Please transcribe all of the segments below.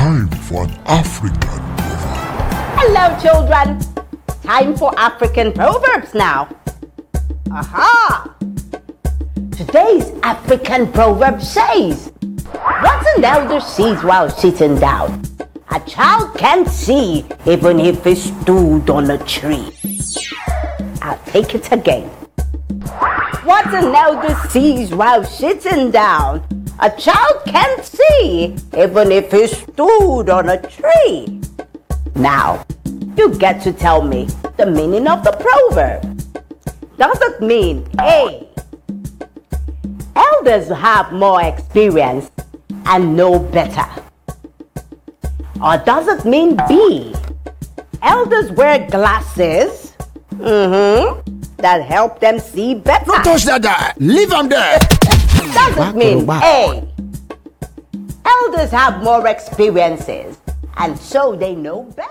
Time for an African proverb. Hello, children. Time for African proverbs now. Aha! Today's African proverb says, what an elder sees while sitting down, a child can't see even if he stood on a tree. I'll take it again. What an elder sees while sitting down, a child can't see even if he stood on a tree. Now, you get to tell me the meaning of the proverb. Does it mean A, elders have more experience and know better? Or does it mean B, elders wear glasses that help them see better? Don't touch that guy. Leave him there. Does it mean A, elders have more experiences and so they know better?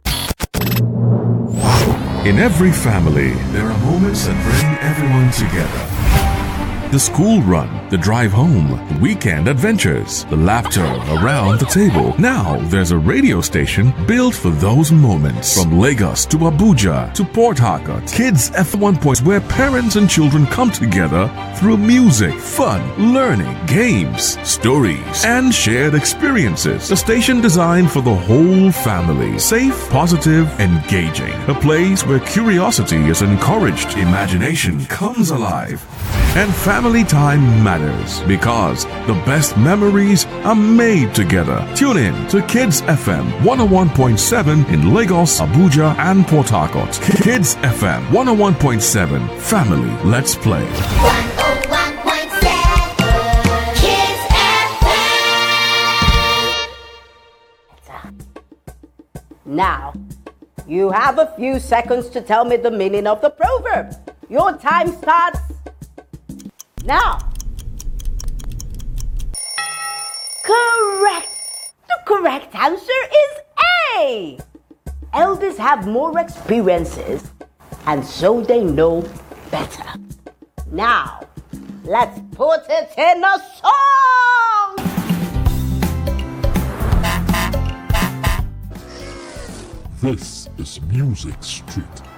In every family, there are moments that bring everyone together. The school run, the drive home, weekend adventures, the laughter around the table. Now there's a radio station built for those moments. From Lagos to Abuja to Port Harcourt, Kids FM Point, where parents and children come together through music, fun, learning, games, stories, and shared experiences. A station designed for the whole family. Safe, positive, engaging. A place where curiosity is encouraged, imagination comes alive, and family time matters because the best memories are made together. Tune in to Kids FM 101.7 in Lagos, Abuja, and Port Harcourt. Kids FM 101.7. Family, let's play. 101.7 Kids FM. Now, you have a few seconds to tell me the meaning of the proverb. Your time starts now. Correct. The correct answer is A. Elders have more experiences and so they know better. Now, let's put it in a song. This is Music Street.